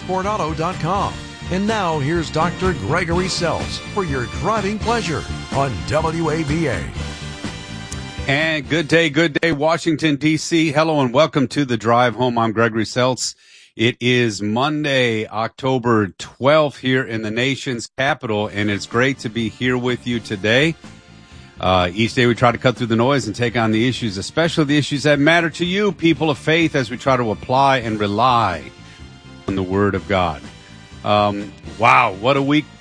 motorsportauto.com. And now here's Dr. Gregory Seltz for your driving pleasure on WAVA. And good day, Washington, D.C. Hello and welcome to the Drive Home. I'm Gregory Seltz. It is Monday, October 12th here in the nation's capital, and it's great to be here with you today. Each day we try to cut through the noise and take on the issues, especially the issues that matter to you, people of faith, as we try to apply and rely on the Word of God. Wow, what a week